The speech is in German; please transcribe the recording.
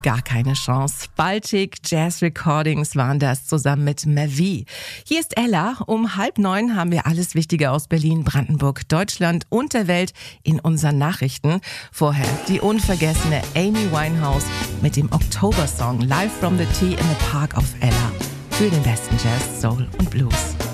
Gar keine Chance. Baltic Jazz Recordings waren das zusammen mit Mavi. Hier ist Ella. Um 8:30 haben wir alles Wichtige aus Berlin, Brandenburg, Deutschland und der Welt in unseren Nachrichten. Vorher die unvergessene Amy Winehouse mit dem Oktober-Song Live from the Tea in the Park auf Ella. Für den besten Jazz, Soul und Blues.